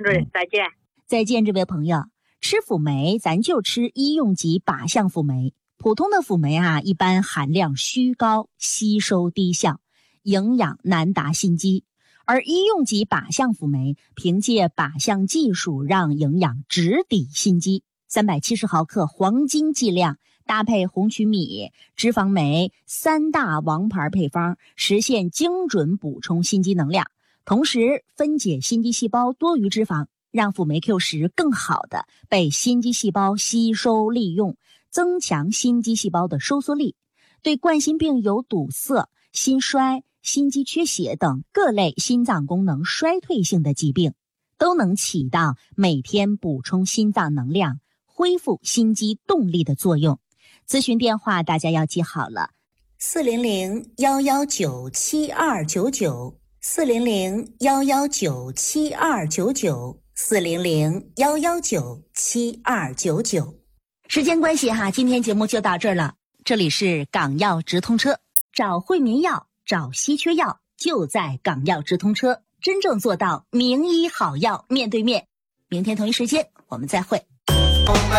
再见。 再见，这位朋友。吃辅酶，咱就吃医用级靶向辅酶。普通的辅酶一般含量虚高，吸收低效，营养难达心肌。而医用级靶向辅酶凭借靶向技术，让营养直抵心肌。370毫克黄金剂量，搭配红曲米、脂肪酶3大王牌配方，实现精准补充心肌能量，同时分解心肌细胞多余脂肪，让辅酶 Q10更好的被心肌细胞吸收利用，增强心肌细胞的收缩力，对冠心病有堵塞、心衰、心肌缺血等各类心脏功能衰退性的疾病，都能起到每天补充心脏能量、恢复心肌动力的作用。咨询电话大家要记好了，400-119-7299，400-119-7299，400-119-7299。时间关系今天节目就到这儿了。这里是港药直通车，找惠民药，找稀缺药，就在港药直通车，真正做到名医好药面对面。明天同一时间我们再会。